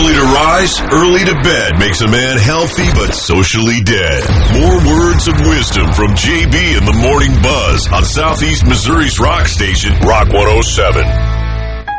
Early to rise, early to bed makes a man healthy but socially dead. More words of wisdom from JB in the Morning Buzz on Southeast Missouri's rock station, Rock 107.